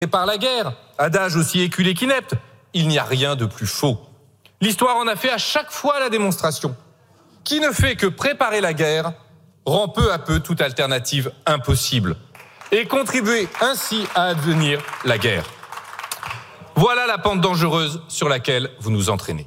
par la guerre, adage aussi éculé qu'inepte. Il n'y a rien de plus faux. L'histoire en a fait à chaque fois la démonstration. Qui ne fait que préparer la guerre rend peu à peu toute alternative impossible et contribuer ainsi à advenir la guerre. Voilà la pente dangereuse sur laquelle vous nous entraînez.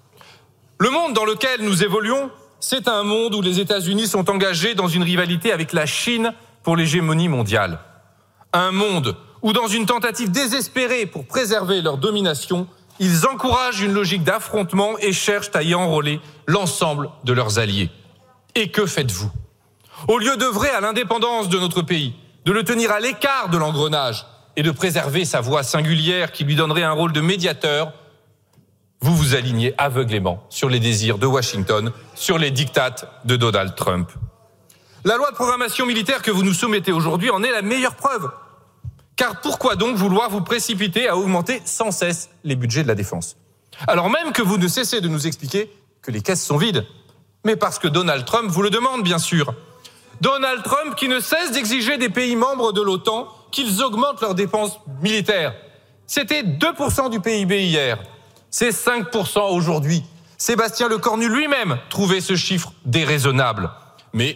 Le monde dans lequel nous évoluons, c'est un monde où les États-Unis sont engagés dans une rivalité avec la Chine pour l'hégémonie mondiale. Un monde où, dans une tentative désespérée pour préserver leur domination, ils encouragent une logique d'affrontement et cherchent à y enrôler l'ensemble de leurs alliés. Et que faites-vous? Au lieu d'œuvrer à l'indépendance de notre pays, de le tenir à l'écart de l'engrenage et de préserver sa voix singulière qui lui donnerait un rôle de médiateur, vous vous alignez aveuglément sur les désirs de Washington, sur les diktats de Donald Trump. La loi de programmation militaire que vous nous soumettez aujourd'hui en est la meilleure preuve. Car pourquoi donc vouloir vous précipiter à augmenter sans cesse les budgets de la défense? Alors même que vous ne cessez de nous expliquer que les caisses sont vides. Mais parce que Donald Trump vous le demande, bien sûr. Donald Trump qui ne cesse d'exiger des pays membres de l'OTAN qu'ils augmentent leurs dépenses militaires. C'était 2% du PIB hier. C'est 5% aujourd'hui. Sébastien Lecornu lui-même trouvait ce chiffre déraisonnable. Mais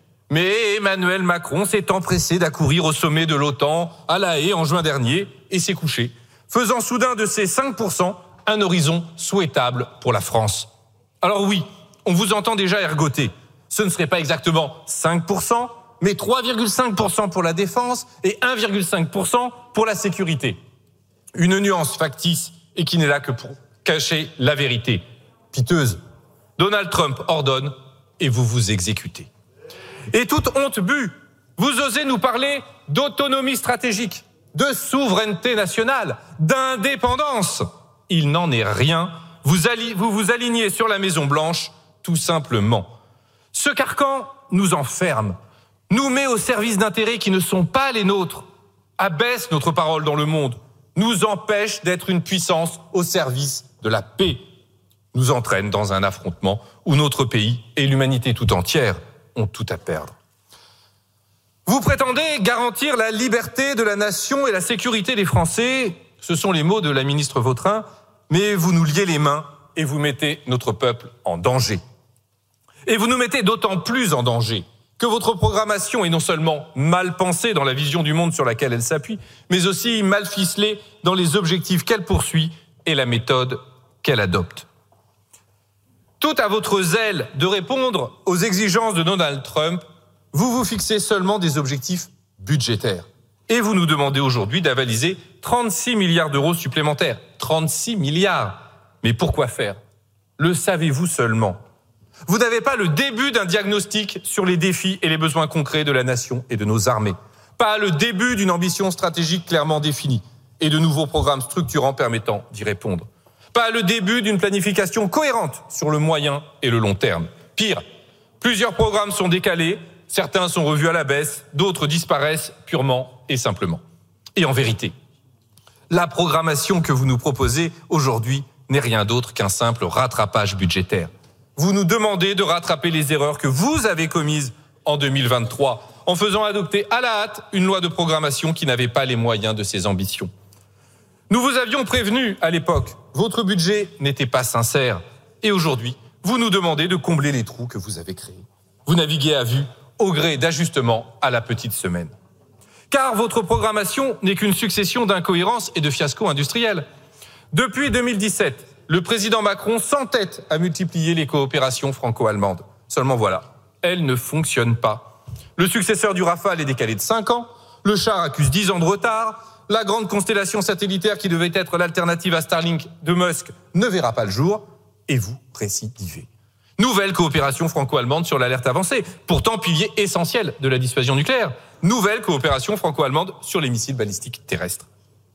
Emmanuel Macron s'est empressé d'accourir au sommet de l'OTAN à La Haye en juin dernier et s'est couché, faisant soudain de ces 5% un horizon souhaitable pour la France. Alors oui, on vous entend déjà ergoter. Ce ne serait pas exactement 5%, mais 3,5% pour la défense et 1,5% pour la sécurité. Une nuance factice et qui n'est là que pour cacher la vérité. Piteuse. Donald Trump ordonne et vous vous exécutez. Et toute honte bue, vous osez nous parler d'autonomie stratégique, de souveraineté nationale, d'indépendance. Il n'en est rien. Vous vous alignez sur la Maison-Blanche, tout simplement. Ce carcan nous enferme, nous met au service d'intérêts qui ne sont pas les nôtres, abaisse notre parole dans le monde, nous empêche d'être une puissance au service de la paix, nous entraîne dans un affrontement où notre pays et l'humanité tout entière ont tout à perdre. Vous prétendez garantir la liberté de la nation et la sécurité des Français, ce sont les mots de la ministre Vautrin, mais vous nous liez les mains et vous mettez notre peuple en danger. Et vous nous mettez d'autant plus en danger que votre programmation est non seulement mal pensée dans la vision du monde sur laquelle elle s'appuie, mais aussi mal ficelée dans les objectifs qu'elle poursuit et la méthode qu'elle adopte. Tout à votre zèle de répondre aux exigences de Donald Trump, vous vous fixez seulement des objectifs budgétaires. Et vous nous demandez aujourd'hui d'avaliser 36 milliards d'euros supplémentaires. 36 milliards. Mais pourquoi faire? Le savez-vous seulement? Vous n'avez pas le début d'un diagnostic sur les défis et les besoins concrets de la nation et de nos armées. Pas le début d'une ambition stratégique clairement définie et de nouveaux programmes structurants permettant d'y répondre. Pas le début d'une planification cohérente sur le moyen et le long terme. Pire, plusieurs programmes sont décalés, certains sont revus à la baisse, d'autres disparaissent purement et simplement. Et en vérité, la programmation que vous nous proposez aujourd'hui n'est rien d'autre qu'un simple rattrapage budgétaire. Vous nous demandez de rattraper les erreurs que vous avez commises en 2023 en faisant adopter à la hâte une loi de programmation qui n'avait pas les moyens de ses ambitions. Nous vous avions prévenu à l'époque, votre budget n'était pas sincère. Et aujourd'hui, vous nous demandez de combler les trous que vous avez créés. Vous naviguez à vue, au gré d'ajustements à la petite semaine. Car votre programmation n'est qu'une succession d'incohérences et de fiascos industriels. Depuis 2017, le président Macron s'entête à multiplier les coopérations franco-allemandes. Seulement voilà, elles ne fonctionnent pas. Le successeur du Rafale est décalé de 5 ans, le char accuse 10 ans de retard, la grande constellation satellitaire qui devait être l'alternative à Starlink de Musk ne verra pas le jour, et vous récidivez. Nouvelle coopération franco-allemande sur l'alerte avancée, pourtant pilier essentiel de la dissuasion nucléaire. Nouvelle coopération franco-allemande sur les missiles balistiques terrestres.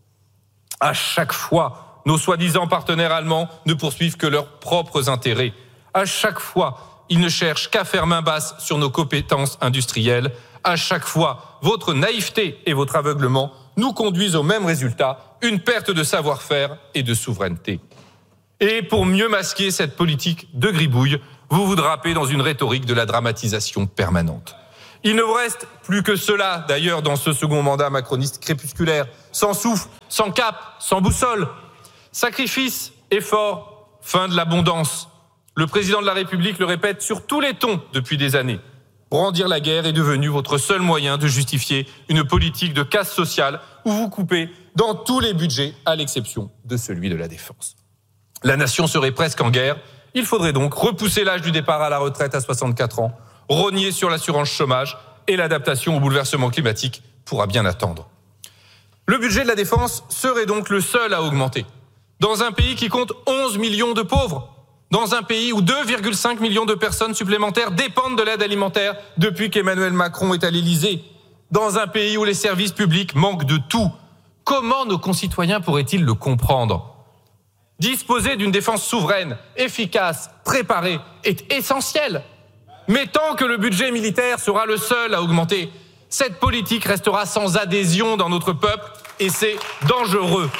À chaque fois, nos soi-disant partenaires allemands ne poursuivent que leurs propres intérêts. À chaque fois, ils ne cherchent qu'à faire main basse sur nos compétences industrielles. À chaque fois, votre naïveté et votre aveuglement nous conduisent au même résultat, une perte de savoir-faire et de souveraineté. Et pour mieux masquer cette politique de gribouille, vous vous drapez dans une rhétorique de la dramatisation permanente. Il ne vous reste plus que cela, d'ailleurs, dans ce second mandat macroniste crépusculaire, sans souffle, sans cap, sans boussole. Sacrifice, effort, fin de l'abondance. Le président de la République le répète sur tous les tons depuis des années. Brandir la guerre est devenu votre seul moyen de justifier une politique de casse sociale où vous coupez dans tous les budgets, à l'exception de celui de la défense. La nation serait presque en guerre. Il faudrait donc repousser l'âge du départ à la retraite à 64 ans, rogner sur l'assurance chômage et l'adaptation au bouleversement climatique pourra bien attendre. Le budget de la défense serait donc le seul à augmenter. Dans un pays qui compte 11 millions de pauvres, dans un pays où 2,5 millions de personnes supplémentaires dépendent de l'aide alimentaire depuis qu'Emmanuel Macron est à l'Élysée, dans un pays où les services publics manquent de tout, comment nos concitoyens pourraient-ils le comprendre ? Disposer d'une défense souveraine, efficace, préparée est essentiel. Mais tant que le budget militaire sera le seul à augmenter, cette politique restera sans adhésion dans notre peuple et c'est dangereux.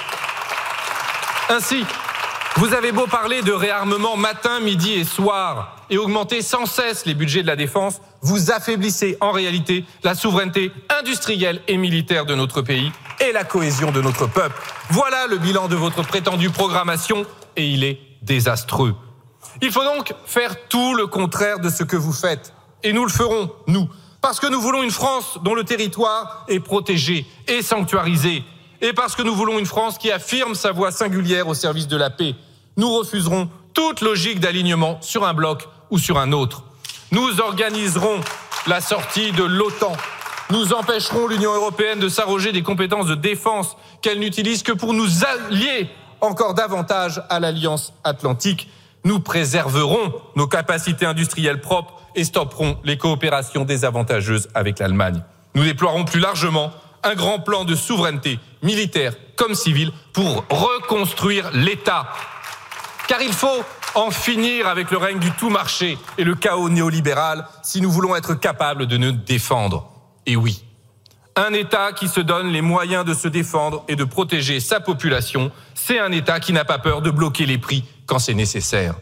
Ainsi, vous avez beau parler de réarmement matin, midi et soir et augmenter sans cesse les budgets de la défense, vous affaiblissez en réalité la souveraineté industrielle et militaire de notre pays et la cohésion de notre peuple. Voilà le bilan de votre prétendue programmation et il est désastreux. Il faut donc faire tout le contraire de ce que vous faites. Et nous le ferons, nous, parce que nous voulons une France dont le territoire est protégé et sanctuarisé. Et parce que nous voulons une France qui affirme sa voix singulière au service de la paix. Nous refuserons toute logique d'alignement sur un bloc ou sur un autre. Nous organiserons la sortie de l'OTAN. Nous empêcherons l'Union européenne de s'arroger des compétences de défense qu'elle n'utilise que pour nous allier encore davantage à l'Alliance Atlantique. Nous préserverons nos capacités industrielles propres et stopperons les coopérations désavantageuses avec l'Allemagne. Nous déploierons plus largement un grand plan de souveraineté militaire comme civile pour reconstruire l'État. Car il faut en finir avec le règne du tout marché et le chaos néolibéral si nous voulons être capables de nous défendre. Et oui, un État qui se donne les moyens de se défendre et de protéger sa population, c'est un État qui n'a pas peur de bloquer les prix quand c'est nécessaire.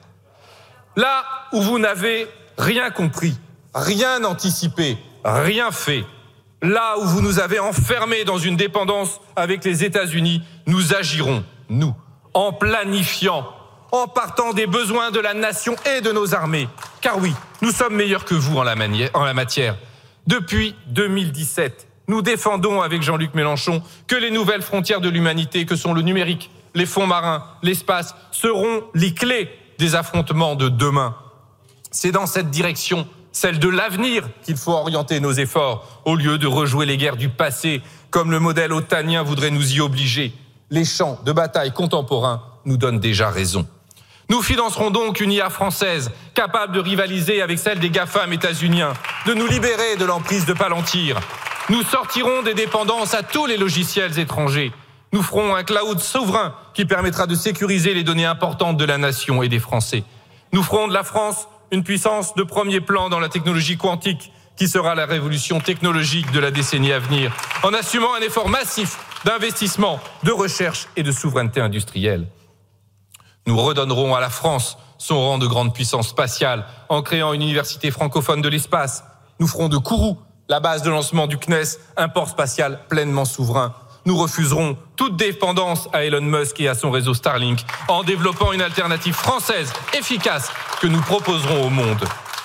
Là où vous n'avez rien compris, rien anticipé, rien fait, là où vous nous avez enfermés dans une dépendance avec les États-Unis, nous agirons, nous, en planifiant, en partant des besoins de la nation et de nos armées. Car oui, nous sommes meilleurs que vous en la matière. Depuis 2017, nous défendons avec Jean-Luc Mélenchon que les nouvelles frontières de l'humanité, que sont le numérique, les fonds marins, l'espace, seront les clés des affrontements de demain. C'est dans cette direction, celle de l'avenir, qu'il faut orienter nos efforts, au lieu de rejouer les guerres du passé, comme le modèle otanien voudrait nous y obliger. Les champs de bataille contemporains nous donnent déjà raison. Nous financerons donc une IA française, capable de rivaliser avec celle des GAFAM états-uniens, de nous libérer de l'emprise de Palantir. Nous sortirons des dépendances à tous les logiciels étrangers. Nous ferons un cloud souverain qui permettra de sécuriser les données importantes de la nation et des Français. Nous ferons de la France une puissance de premier plan dans la technologie quantique, qui sera la révolution technologique de la décennie à venir, en assumant un effort massif d'investissement, de recherche et de souveraineté industrielle. Nous redonnerons à la France son rang de grande puissance spatiale en créant une université francophone de l'espace. Nous ferons de Kourou la base de lancement du CNES, un port spatial pleinement souverain. Nous refuserons toute dépendance à Elon Musk et à son réseau Starlink en développant une alternative française efficace que nous proposerons au monde.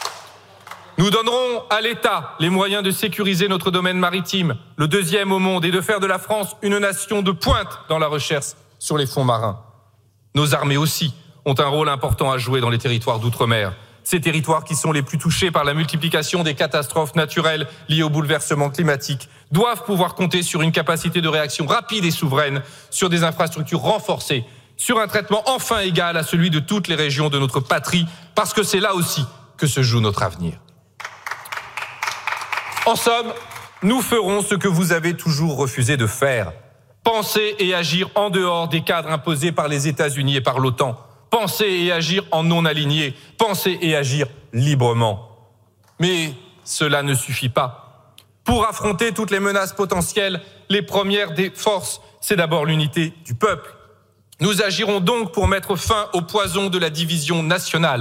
Nous donnerons à l'État les moyens de sécuriser notre domaine maritime, le deuxième au monde, et de faire de la France une nation de pointe dans la recherche sur les fonds marins. Nos armées aussi ont un rôle important à jouer dans les territoires d'outre-mer. Ces territoires qui sont les plus touchés par la multiplication des catastrophes naturelles liées au bouleversement climatique doivent pouvoir compter sur une capacité de réaction rapide et souveraine, sur des infrastructures renforcées, sur un traitement enfin égal à celui de toutes les régions de notre patrie, parce que c'est là aussi que se joue notre avenir. En somme, nous ferons ce que vous avez toujours refusé de faire. Penser et agir en dehors des cadres imposés par les États-Unis et par l'OTAN. Penser et agir en non-aligné. Penser et agir librement. Mais cela ne suffit pas. Pour affronter toutes les menaces potentielles, les premières des forces, c'est d'abord l'unité du peuple. Nous agirons donc pour mettre fin au poison de la division nationale,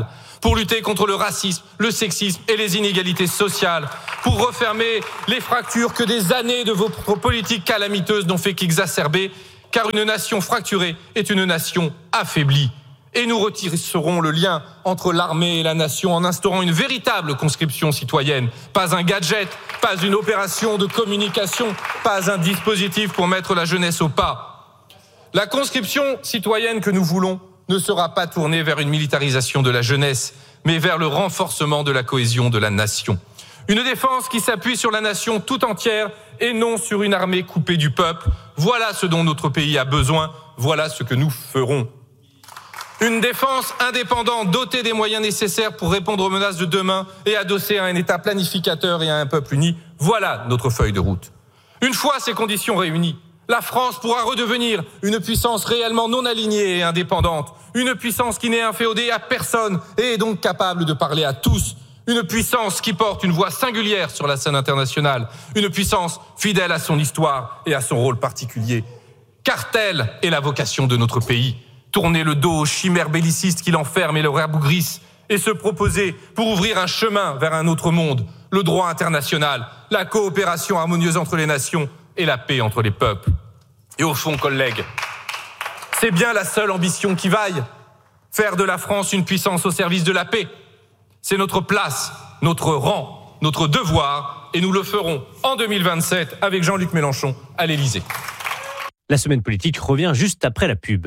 pour lutter contre le racisme, le sexisme et les inégalités sociales, pour refermer les fractures que des années de votre politique calamiteuse n'ont fait qu'exacerber, car une nation fracturée est une nation affaiblie. Et nous retisserons le lien entre l'armée et la nation en instaurant une véritable conscription citoyenne. Pas un gadget, pas une opération de communication, pas un dispositif pour mettre la jeunesse au pas. La conscription citoyenne que nous voulons ne sera pas tournée vers une militarisation de la jeunesse, mais vers le renforcement de la cohésion de la nation. Une défense qui s'appuie sur la nation tout entière et non sur une armée coupée du peuple. Voilà ce dont notre pays a besoin, voilà ce que nous ferons. Une défense indépendante, dotée des moyens nécessaires pour répondre aux menaces de demain et adossée à un État planificateur et à un peuple uni. Voilà notre feuille de route. Une fois ces conditions réunies, la France pourra redevenir une puissance réellement non alignée et indépendante. Une puissance qui n'est inféodée à personne et est donc capable de parler à tous. Une puissance qui porte une voix singulière sur la scène internationale. Une puissance fidèle à son histoire et à son rôle particulier. Car telle est la vocation de notre pays. Tourner le dos aux chimères bellicistes qui l'enferment et le rabougrissent et se proposer pour ouvrir un chemin vers un autre monde, le droit international, la coopération harmonieuse entre les nations et la paix entre les peuples. Et au fond, collègues, c'est bien la seule ambition qui vaille, faire de la France une puissance au service de la paix. C'est notre place, notre rang, notre devoir, et nous le ferons en 2027 avec Jean-Luc Mélenchon à l'Élysée. La semaine politique revient juste après la pub.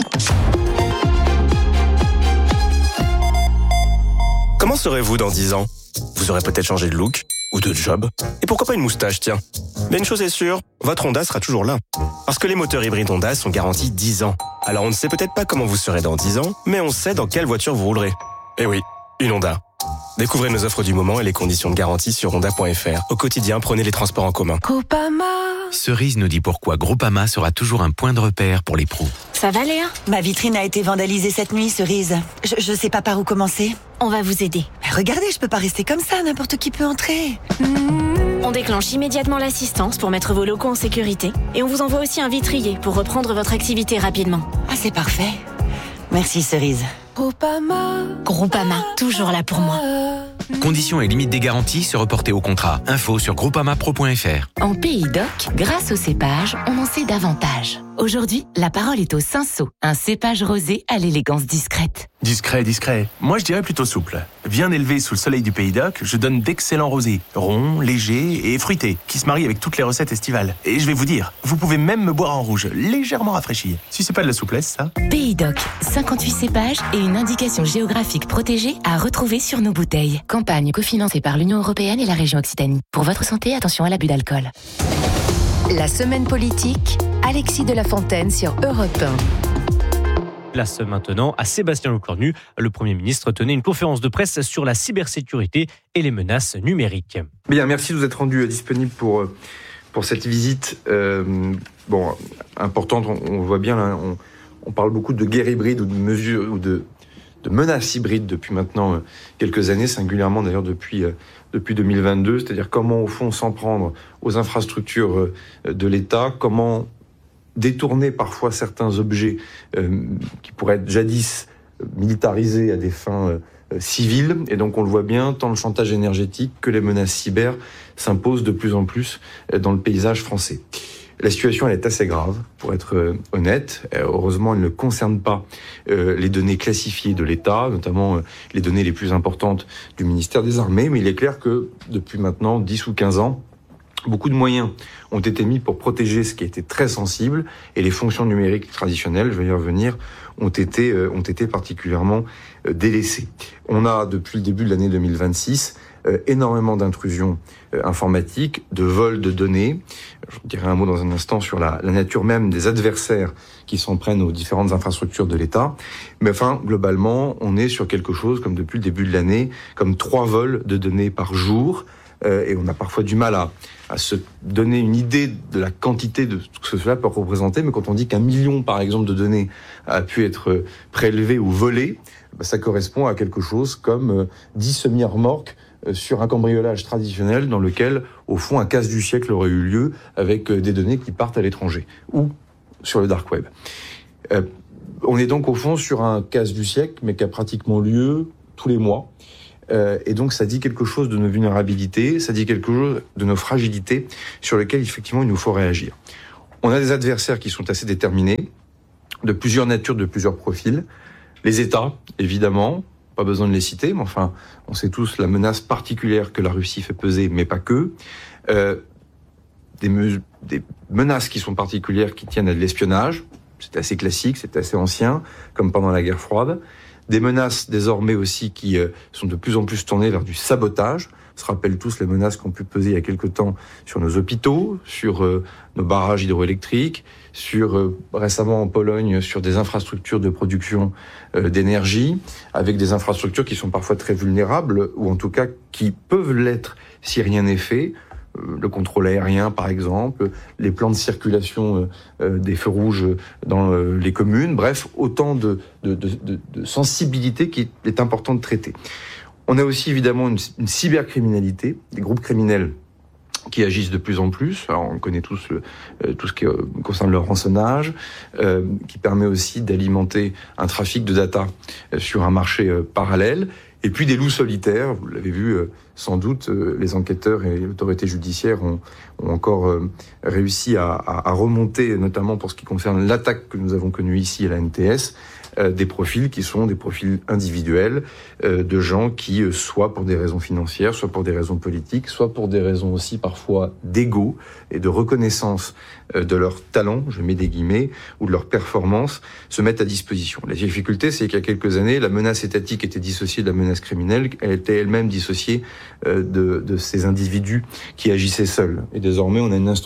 Comment serez-vous dans 10 ans ? Vous aurez peut-être changé de look ou de job. Et pourquoi pas une moustache, tiens ? Mais une chose est sûre, votre Honda sera toujours là. Parce que les moteurs hybrides Honda sont garantis 10 ans. Alors on ne sait peut-être pas comment vous serez dans 10 ans, mais on sait dans quelle voiture vous roulerez. Eh oui, une Honda. Découvrez nos offres du moment et les conditions de garantie sur honda.fr. Au quotidien, prenez les transports en commun. Groupama. Cerise nous dit pourquoi Groupama sera toujours un point de repère pour les pros. Ça va, Léa ? Ma vitrine a été vandalisée cette nuit, Cerise. Je sais pas par où commencer. On va vous aider. Mais regardez, je peux pas rester comme ça, n'importe qui peut entrer. On déclenche immédiatement l'assistance pour mettre vos locaux en sécurité. Et on vous envoie aussi un vitrier pour reprendre votre activité rapidement. Ah, c'est parfait. Merci, Cerise. Groupama, toujours là pour moi. Conditions et limites des garanties se reporter au contrat. Info sur groupamapro.fr. En Pays d'Oc, grâce au cépage, on en sait davantage. Aujourd'hui, la parole est au Cinsault, un cépage rosé à l'élégance discrète. Discret. Moi, je dirais plutôt souple. Bien élevé sous le soleil du Pays d'Oc, je donne d'excellents rosés, ronds, légers et fruités, qui se marient avec toutes les recettes estivales. Et je vais vous dire, vous pouvez même me boire en rouge, légèrement rafraîchi. Si c'est pas de la souplesse, ça. Pays d'Oc, 58 cépages et une indication géographique protégée à retrouver sur nos bouteilles. Campagne cofinancée par l'Union européenne et la région Occitanie. Pour votre santé, attention à l'abus d'alcool. La semaine politique, Alexis de la Fontaine sur Europe 1. Place maintenant à Sébastien Lecornu. Le Premier ministre tenait une conférence de presse sur la cybersécurité et les menaces numériques. Bien, merci de vous être rendu disponible pour cette visite importante. On voit bien, là, on parle beaucoup de guerre hybride ou de mesures ou de menaces hybrides depuis maintenant quelques années, singulièrement d'ailleurs depuis 2022, c'est-à-dire comment au fond s'en prendre aux infrastructures de l'État, comment détourner parfois certains objets qui pourraient être jadis militarisés à des fins civiles. Et donc on le voit bien, tant le chantage énergétique que les menaces cyber s'imposent de plus en plus dans le paysage français. La situation, elle est assez grave, pour être honnête. Heureusement, elle ne concerne pas les données classifiées de l'État, notamment les données les plus importantes du ministère des Armées. Mais il est clair que depuis maintenant 10 ou 15 ans, beaucoup de moyens ont été mis pour protéger ce qui était très sensible, et les fonctions numériques traditionnelles, je vais y revenir, ont été particulièrement délaissées. On a, depuis le début de l'année 2026, énormément d'intrusions informatiques, de vols de données. Je dirai un mot dans un instant sur la nature même des adversaires qui s'en prennent aux différentes infrastructures de l'État. Mais enfin, globalement, on est sur quelque chose, comme depuis le début de l'année, comme 3 vols de données par jour. Et on a parfois du mal à se donner une idée de la quantité de ce que cela peut représenter. Mais quand on dit qu'1 million, par exemple, de données a pu être prélevées ou volées, ça correspond à quelque chose comme 10 semi-remorques sur un cambriolage traditionnel dans lequel, au fond, un casse du siècle aurait eu lieu avec des données qui partent à l'étranger ou sur le dark web. On est donc, au fond, sur un casse du siècle, mais qui a pratiquement lieu tous les mois. Et donc ça dit quelque chose de nos vulnérabilités, ça dit quelque chose de nos fragilités sur lesquelles effectivement il nous faut réagir. On a des adversaires qui sont assez déterminés, de plusieurs natures, de plusieurs profils. Les États, évidemment, pas besoin de les citer, mais enfin, on sait tous la menace particulière que la Russie fait peser, mais pas que. Des menaces qui sont particulières, qui tiennent à de l'espionnage, c'est assez classique, c'est assez ancien, comme pendant la guerre froide. Des menaces désormais aussi qui sont de plus en plus tournées vers du sabotage. On se rappelle tous les menaces qui ont pu peser il y a quelque temps sur nos hôpitaux, sur nos barrages hydroélectriques, sur récemment en Pologne sur des infrastructures de production d'énergie, avec des infrastructures qui sont parfois très vulnérables, ou en tout cas qui peuvent l'être si rien n'est fait. Le contrôle aérien, par exemple, les plans de circulation des feux rouges dans les communes, bref, autant de sensibilité qu'il est important de traiter. On a aussi évidemment une cybercriminalité, des groupes criminels qui agissent de plus en plus. Alors, on connaît tous tout ce qui concerne le rançonnage, qui permet aussi d'alimenter un trafic de data sur un marché parallèle. Et puis des loups solitaires, vous l'avez vu sans doute, les enquêteurs et l'autorité judiciaire ont encore réussi à remonter, notamment pour ce qui concerne l'attaque que nous avons connue ici à la NTS, des profils qui sont des profils individuels de gens qui, soit pour des raisons financières, soit pour des raisons politiques, soit pour des raisons aussi parfois d'ego et de reconnaissance de leur talent, je mets des guillemets, ou de leur performance, se mettent à disposition. La difficulté, c'est qu'il y a quelques années, la menace étatique était dissociée de la menace criminelle, elle était elle-même dissociée de ces individus qui agissaient seuls. Et désormais, on a une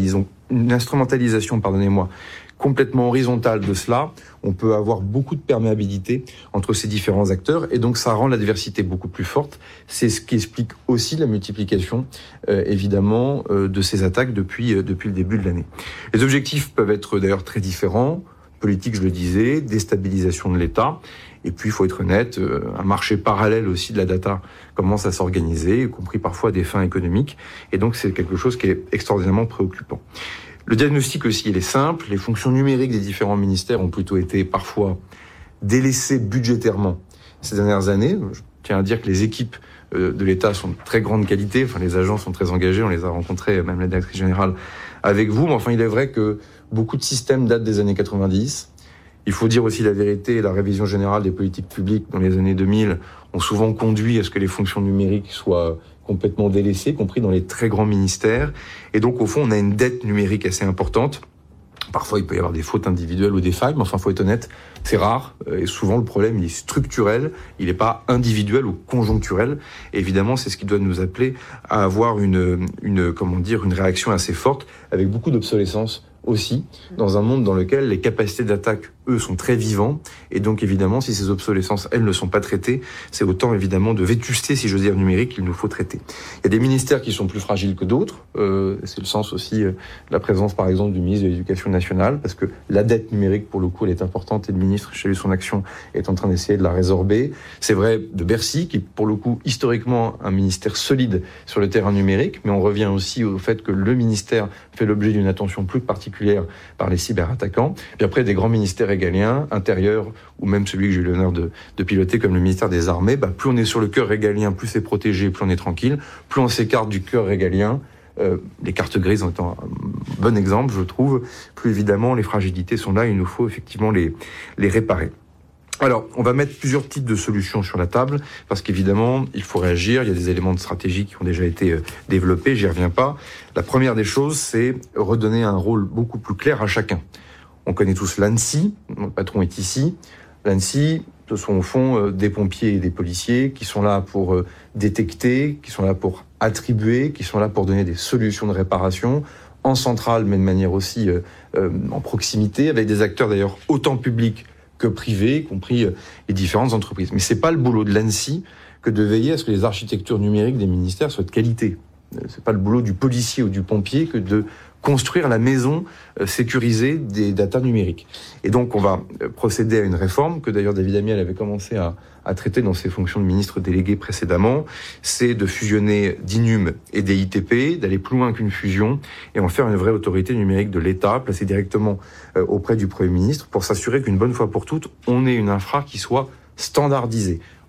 instrumentalisation, complètement horizontale de cela. On peut avoir beaucoup de perméabilité entre ces différents acteurs et donc ça rend l'adversité beaucoup plus forte. C'est ce qui explique aussi la multiplication, évidemment, de ces attaques depuis le début de l'année. Les objectifs peuvent être d'ailleurs très différents. Politique, je le disais, déstabilisation de l'État. Et puis, il faut être honnête, un marché parallèle aussi de la data commence à s'organiser, y compris parfois à des fins économiques. Et donc, c'est quelque chose qui est extraordinairement préoccupant. Le diagnostic aussi, il est simple. Les fonctions numériques des différents ministères ont plutôt été parfois délaissées budgétairement ces dernières années. Je tiens à dire que les équipes de l'État sont de très grande qualité. Enfin, les agents sont très engagés. On les a rencontrés, même la directrice générale, avec vous. Mais enfin, il est vrai que beaucoup de systèmes datent des années 90. Il faut dire aussi la vérité, la révision générale des politiques publiques dans les années 2000 ont souvent conduit à ce que les fonctions numériques soient complètement délaissées, y compris dans les très grands ministères. Et donc, au fond, on a une dette numérique assez importante. Parfois, il peut y avoir des fautes individuelles ou des failles, mais enfin, il faut être honnête, c'est rare. Et souvent, le problème, il est structurel, il n'est pas individuel ou conjoncturel. Et évidemment, c'est ce qui doit nous appeler à avoir une réaction assez forte, avec beaucoup d'obsolescence aussi, dans un monde dans lequel les capacités d'attaque, eux, sont très vivants. Et donc, évidemment, si ces obsolescences, elles, ne sont pas traitées, c'est autant, évidemment, de vétusté, si j'ose dire, numérique qu'il nous faut traiter. Il y a des ministères qui sont plus fragiles que d'autres. C'est le sens aussi de la présence, par exemple, du ministre de l'Éducation nationale, parce que la dette numérique, pour le coup, elle est importante et le ministre, j'ai lu son action, est en train d'essayer de la résorber. C'est vrai de Bercy, qui, pour le coup, historiquement, un ministère solide sur le terrain numérique, mais on revient aussi au fait que le ministère fait l'objet d'une attention plus particulière par les cyberattaquants. Puis après, des grands ministères régaliens, intérieurs, ou même celui que j'ai eu l'honneur de piloter comme le ministère des Armées, plus on est sur le cœur régalien, plus c'est protégé, plus on est tranquille, plus on s'écarte du cœur régalien, les cartes grises en étant un bon exemple, je trouve, plus évidemment les fragilités sont là, il nous faut effectivement les réparer. Alors, on va mettre plusieurs types de solutions sur la table, parce qu'évidemment, il faut réagir, il y a des éléments de stratégie qui ont déjà été développés, j'y reviens pas. La première des choses, c'est redonner un rôle beaucoup plus clair à chacun. On connaît tous l'ANSSI, mon patron est ici. L'ANSSI, ce sont au fond des pompiers et des policiers qui sont là pour détecter, qui sont là pour attribuer, qui sont là pour donner des solutions de réparation, en centrale, mais de manière aussi en proximité, avec des acteurs d'ailleurs autant publics que privés, y compris les différentes entreprises. Mais c'est pas le boulot de l'ANSSI que de veiller à ce que les architectures numériques des ministères soient de qualité. C'est pas le boulot du policier ou du pompier que de construire la maison sécurisée des datas numériques. Et donc, on va procéder à une réforme que d'ailleurs David Amiel avait commencé à traiter dans ses fonctions de ministre délégué précédemment. C'est de fusionner d'INUM et des ITP, d'aller plus loin qu'une fusion et en faire une vraie autorité numérique de l'État, placée directement auprès du Premier ministre pour s'assurer qu'une bonne fois pour toutes, on ait une infra qui soit standardisée.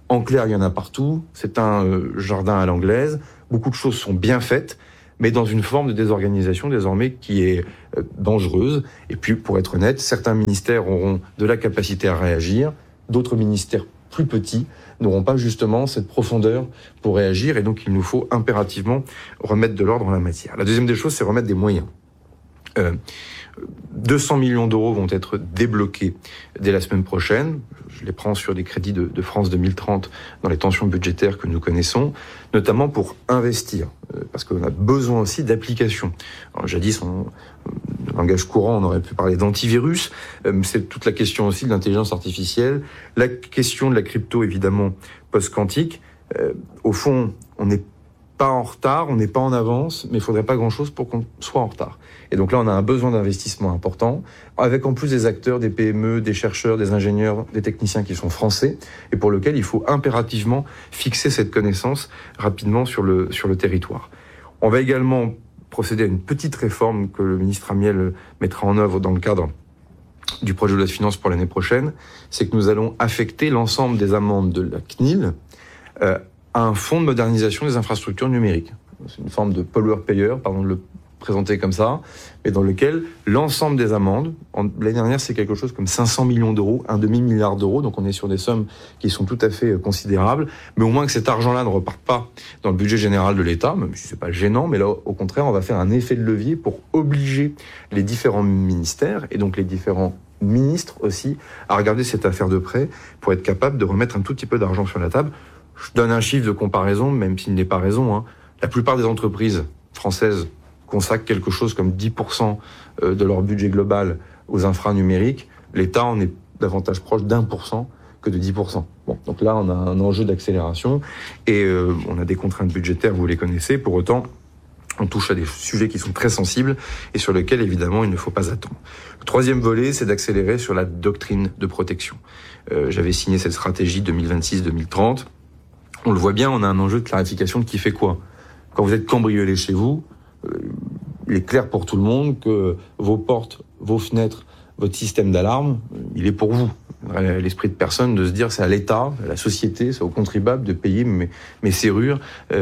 En clair, il y en a partout. C'est un jardin à l'anglaise. Beaucoup de choses sont bien faites, mais dans une forme de désorganisation désormais qui est dangereuse. Et puis, pour être honnête, certains ministères auront de la capacité à réagir, d'autres ministères plus petits n'auront pas justement cette profondeur pour réagir, et donc il nous faut impérativement remettre de l'ordre en la matière. La deuxième des choses, c'est remettre des moyens. 200 millions d'euros vont être débloqués dès la semaine prochaine. Je les prends sur des crédits de France 2030 dans les tensions budgétaires que nous connaissons, notamment pour investir, parce qu'on a besoin aussi d'applications. Alors, jadis, en langage courant, on aurait pu parler d'antivirus. C'est toute la question aussi de l'intelligence artificielle, la question de la crypto, évidemment, post-quantique. Au fond, on n'est pas en retard, on n'est pas en avance, mais il faudrait pas grand-chose pour qu'on soit en retard. Et donc là, on a un besoin d'investissement important, avec en plus des acteurs, des PME, des chercheurs, des ingénieurs, des techniciens qui sont français, et pour lequel il faut impérativement fixer cette connaissance rapidement sur le territoire. On va également procéder à une petite réforme que le ministre Amiel mettra en œuvre dans le cadre du projet de loi de finances pour l'année prochaine, c'est que nous allons affecter l'ensemble des amendes de la CNIL à un fonds de modernisation des infrastructures numériques. C'est une forme de pollueur-payeur, pardon de le présenter comme ça, mais dans lequel l'ensemble des amendes, l'année dernière c'est quelque chose comme 500 millions d'euros, un demi-milliard d'euros, donc on est sur des sommes qui sont tout à fait considérables, mais au moins que cet argent-là ne reparte pas dans le budget général de l'État, même si c'est pas gênant, mais là au contraire on va faire un effet de levier pour obliger les différents ministères, et donc les différents ministres aussi, à regarder cette affaire de près, pour être capable de remettre un tout petit peu d'argent sur la table. Je donne un chiffre de comparaison, même s'il n'est pas raison. La plupart des entreprises françaises consacrent quelque chose comme 10% de leur budget global aux infras numériques. L'État en est davantage proche d'1% que de 10%. Bon, donc là, on a un enjeu d'accélération et on a des contraintes budgétaires, vous les connaissez. Pour autant, on touche à des sujets qui sont très sensibles et sur lesquels, évidemment, il ne faut pas attendre. Le troisième volet, c'est d'accélérer sur la doctrine de protection. J'avais signé cette stratégie 2026-2030. On le voit bien, on a un enjeu de clarification de qui fait quoi. Quand vous êtes cambriolé chez vous, il est clair pour tout le monde que vos portes, vos fenêtres, votre système d'alarme, il est pour vous. L'esprit de personne de se dire c'est à l'État, à la société, c'est aux contribuables de payer mes serrures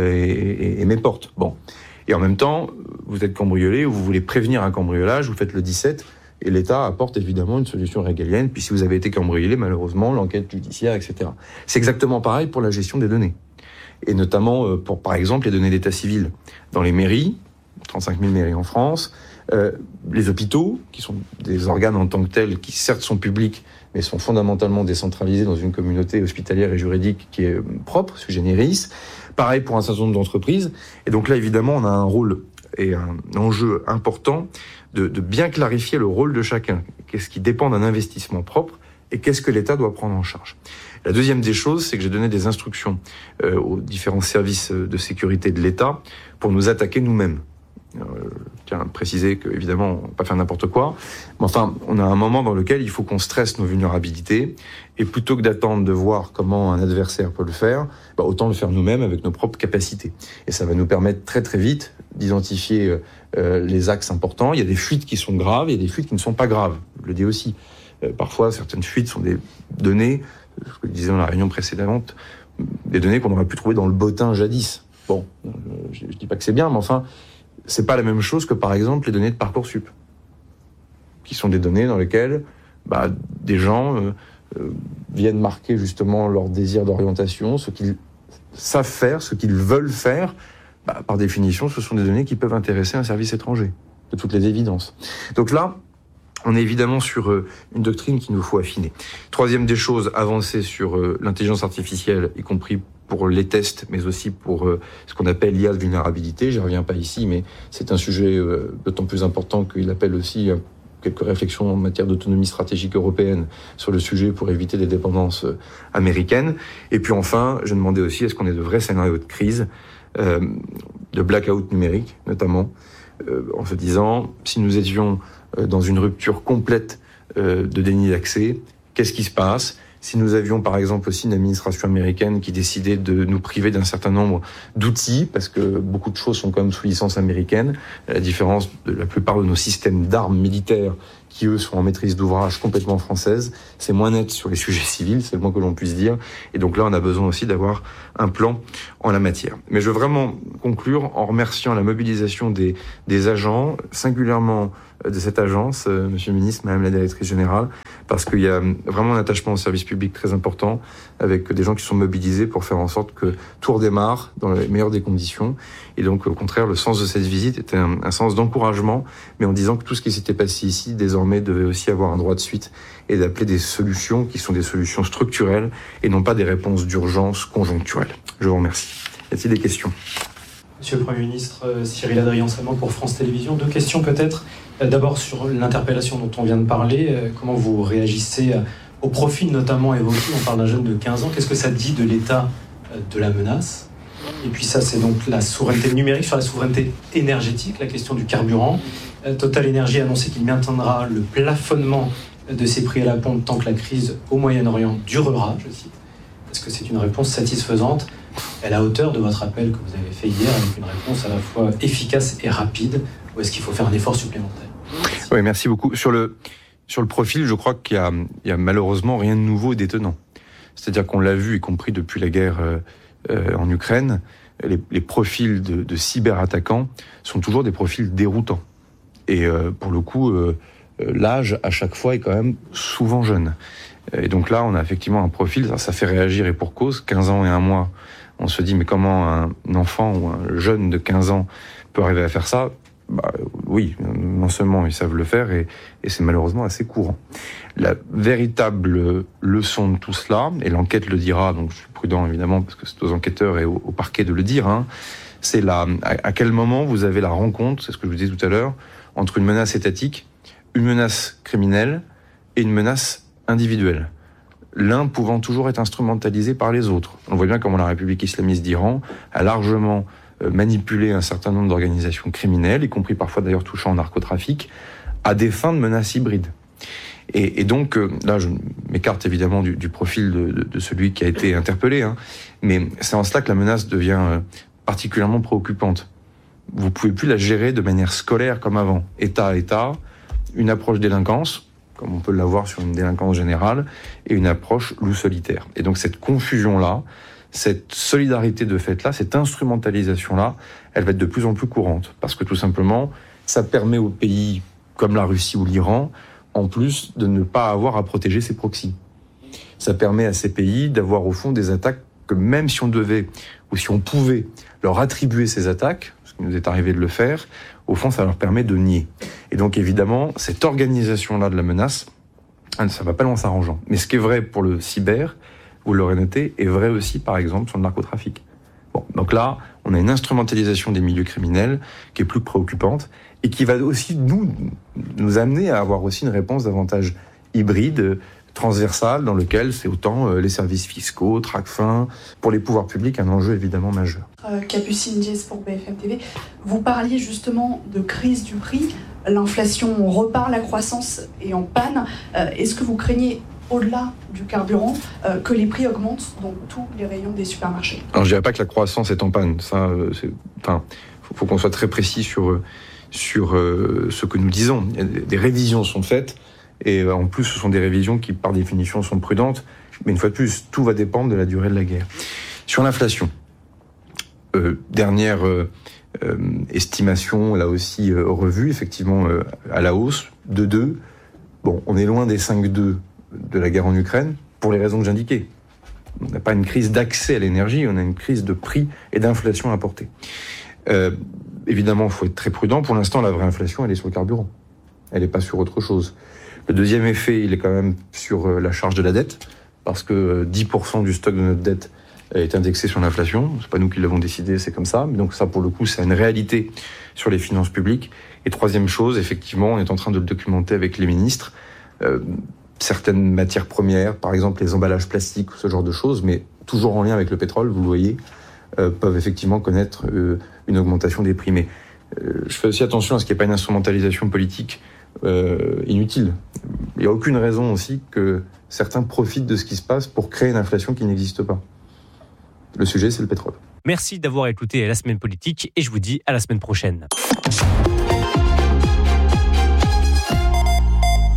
et mes portes. Bon. Et en même temps, vous êtes cambriolé ou vous voulez prévenir un cambriolage, vous faites le 17 et l'État apporte évidemment une solution régalienne. Puis si vous avez été cambriolé, malheureusement, l'enquête judiciaire, etc. C'est exactement pareil pour la gestion des données. Et notamment pour, par exemple, les données d'état civil. Dans les mairies, 35 000 mairies en France, les hôpitaux, qui sont des organes en tant que tels, qui certes sont publics, mais sont fondamentalement décentralisés dans une communauté hospitalière et juridique qui est propre, sui generis. Pareil pour un certain nombre d'entreprises. Et donc là, évidemment, on a un rôle et un enjeu important de bien clarifier le rôle de chacun. Qu'est-ce qui dépend d'un investissement propre et qu'est-ce que l'État doit prendre en charge. La deuxième des choses, c'est que j'ai donné des instructions aux différents services de sécurité de l'État pour nous attaquer nous-mêmes. Je tiens à préciser qu'évidemment, on ne va pas faire n'importe quoi. Mais enfin, on a un moment dans lequel il faut qu'on stresse nos vulnérabilités. Et plutôt que d'attendre de voir comment un adversaire peut le faire, autant le faire nous-mêmes avec nos propres capacités. Et ça va nous permettre très très vite d'identifier les axes importants. Il y a des fuites qui sont graves, il y a des fuites qui ne sont pas graves. Je le dis aussi. Parfois, certaines fuites sont des données, ce que je disais dans la réunion précédente, des données qu'on aurait pu trouver dans le bottin jadis. Bon, je dis pas que c'est bien, mais enfin, c'est pas la même chose que, par exemple, les données de Parcoursup, qui sont des données dans lesquelles des gens viennent marquer justement leur désir d'orientation, ce qu'ils savent faire, ce qu'ils veulent faire. Par définition, ce sont des données qui peuvent intéresser un service étranger, de toutes les évidences. Donc là, on est évidemment sur une doctrine qu'il nous faut affiner. Troisième des choses, avancer sur l'intelligence artificielle, y compris pour les tests, mais aussi pour ce qu'on appelle l'IA de vulnérabilité. Je ne reviens pas ici, mais c'est un sujet d'autant plus important qu'il appelle aussi quelques réflexions en matière d'autonomie stratégique européenne sur le sujet pour éviter des dépendances américaines. Et puis enfin, je demandais aussi, est-ce qu'on ait de vrais scénarios de crise, de blackout numérique notamment, en se disant, si nous étions dans une rupture complète de déni d'accès, qu'est-ce qui se passe ? Si nous avions par exemple aussi une administration américaine qui décidait de nous priver d'un certain nombre d'outils, parce que beaucoup de choses sont quand même sous licence américaine, à la différence de la plupart de nos systèmes d'armes militaires qui eux sont en maîtrise d'ouvrage complètement française. C'est moins net sur les sujets civils, c'est le moins que l'on puisse dire. Et donc là, on a besoin aussi d'avoir un plan en la matière. Mais je veux vraiment conclure en remerciant la mobilisation des agents, singulièrement de cette agence, Monsieur le Ministre, Madame la Directrice Générale, parce qu'il y a vraiment un attachement au service public très important, avec des gens qui sont mobilisés pour faire en sorte que tout redémarre dans les meilleures des conditions. Et donc, au contraire, le sens de cette visite était un sens d'encouragement, mais en disant que tout ce qui s'était passé ici, désormais, devait aussi avoir un droit de suite et d'appeler des solutions qui sont des solutions structurelles et non pas des réponses d'urgence conjoncturelles. Je vous remercie. Y a-t-il des questions ? Monsieur le Premier ministre, Cyril Adrien-Salmon pour France Télévisions. 2 questions peut-être. D'abord sur l'interpellation dont on vient de parler. Comment vous réagissez au profil notamment évoqué ? On parle d'un jeune de 15 ans. Qu'est-ce que ça dit de l'état de la menace ? Et puis ça, c'est donc la souveraineté numérique. Sur la souveraineté énergétique, la question du carburant. Total Energy a annoncé qu'il maintiendra le plafonnement de ses prix à la pompe tant que la crise au Moyen-Orient durera, je cite. Est-ce que c'est une réponse satisfaisante à la hauteur de votre appel que vous avez fait hier, avec une réponse à la fois efficace et rapide, ou est-ce qu'il faut faire un effort supplémentaire ? Oui, merci beaucoup. Sur le profil, je crois qu'il y a malheureusement rien de nouveau et d'étonnant. C'est-à-dire qu'on l'a vu, y compris depuis la guerre en Ukraine, les profils de cyberattaquants sont toujours des profils déroutants. Et pour le coup, l'âge, à chaque fois, est quand même souvent jeune. Et donc là, on a effectivement un profil, ça fait réagir et pour cause, 15 ans et 1 mois. On se dit, mais comment un enfant ou un jeune de 15 ans peut arriver à faire ça ? Oui, non seulement ils savent le faire, et c'est malheureusement assez courant. La véritable leçon de tout cela, et l'enquête le dira, donc je suis prudent évidemment, parce que c'est aux enquêteurs et au parquet de le dire, c'est à quel moment vous avez la rencontre, c'est ce que je vous disais tout à l'heure, entre une menace étatique, une menace criminelle et une menace individuelle. L'un pouvant toujours être instrumentalisé par les autres. On voit bien comment la République islamiste d'Iran a largement manipulé un certain nombre d'organisations criminelles, y compris parfois d'ailleurs touchant au narcotrafic, à des fins de menaces hybrides. Et donc, là, je m'écarte évidemment du profil de celui qui a été interpellé, mais c'est en cela que la menace devient particulièrement préoccupante. Vous pouvez plus la gérer de manière scolaire comme avant. État à État, une approche délinquance, comme on peut l'avoir sur une délinquance générale, et une approche loup solitaire. Et donc cette confusion-là, cette solidarité de fait-là, cette instrumentalisation-là, elle va être de plus en plus courante. Parce que tout simplement, ça permet aux pays comme la Russie ou l'Iran, en plus de ne pas avoir à protéger ses proxys. Ça permet à ces pays d'avoir au fond des attaques que même si on devait, ou si on pouvait leur attribuer ces attaques, ce qui nous est arrivé de le faire, au fond ça leur permet de nier. Et donc évidemment, cette organisation-là de la menace, ça va pas loin s'arrangeant. Mais ce qui est vrai pour le cyber, vous l'aurez noté, est vrai aussi par exemple sur le narcotrafic. Bon, donc là, on a une instrumentalisation des milieux criminels qui est plus préoccupante et qui va aussi nous amener à avoir aussi une réponse davantage hybride, transversale, dans lequel c'est autant les services fiscaux, Tracfin, pour les pouvoirs publics, un enjeu évidemment majeur. Capucine Diez pour BFM TV. Vous parliez justement de crise du prix. L'inflation repart, la croissance est en panne. Est-ce que vous craignez, au-delà du carburant, que les prix augmentent dans tous les rayons des supermarchés ? Alors je dirais pas que la croissance est en panne. Ça, faut qu'on soit très précis sur ce que nous disons. Des révisions sont faites. Et en plus, ce sont des révisions qui, par définition, sont prudentes. Mais une fois de plus, tout va dépendre de la durée de la guerre. Sur l'inflation, dernière estimation, là aussi revue, effectivement, à la hausse, de 2. Bon, on est loin des 5,2 de la guerre en Ukraine, pour les raisons que j'indiquais. On n'a pas une crise d'accès à l'énergie, on a une crise de prix et d'inflation importée. Évidemment, il faut être très prudent. Pour l'instant, la vraie inflation, elle est sur le carburant. Elle n'est pas sur autre chose. Le deuxième effet, il est quand même sur la charge de la dette, parce que 10% du stock de notre dette est indexé sur l'inflation. C'est pas nous qui l'avons décidé, c'est comme ça. Mais donc ça, pour le coup, c'est une réalité sur les finances publiques. Et troisième chose, effectivement, on est en train de le documenter avec les ministres. Certaines matières premières, par exemple les emballages plastiques, ce genre de choses, mais toujours en lien avec le pétrole, vous le voyez, peuvent effectivement connaître une augmentation des prix. Mais je fais aussi attention à ce qu'il n'y ait pas une instrumentalisation politique inutile. Il n'y a aucune raison aussi que certains profitent de ce qui se passe pour créer une inflation qui n'existe pas. Le sujet, c'est le pétrole. Merci d'avoir écouté La Semaine Politique et je vous dis à la semaine prochaine.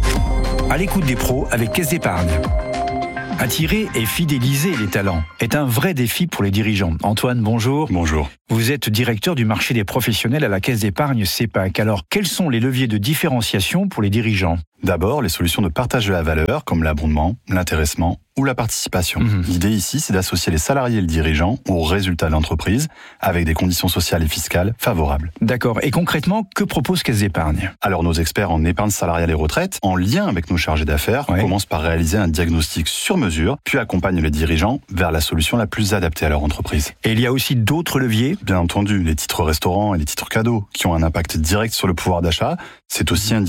À l'écoute des pros avec Caisse d'Épargne. Attirer et fidéliser les talents est un vrai défi pour les dirigeants. Antoine, bonjour. Bonjour. Vous êtes directeur du marché des professionnels à la Caisse d'Épargne CEPAC. Alors, quels sont les leviers de différenciation pour les dirigeants ? D'abord, les solutions de partage de la valeur, comme l'abondement, l'intéressement ou la participation. L'idée ici, c'est d'associer les salariés et le dirigeant aux résultats de l'entreprise avec des conditions sociales et fiscales favorables. D'accord. Et concrètement, que propose Caisse d'Épargne ? Alors, nos experts en épargne salariale et retraite, en lien avec nos chargés d'affaires, commencent par réaliser un diagnostic sur mesure, puis accompagnent les dirigeants vers la solution la plus adaptée à leur entreprise. Et il y a aussi d'autres leviers ? Bien entendu, les titres restaurants et les titres cadeaux qui ont un impact direct sur le pouvoir d'achat. C'est aussi un